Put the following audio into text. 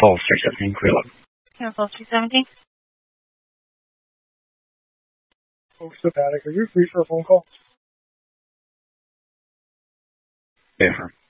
Falls 317, clear up. Air Falls 317. Folks to Paddock, are you free for a phone call? Yeah,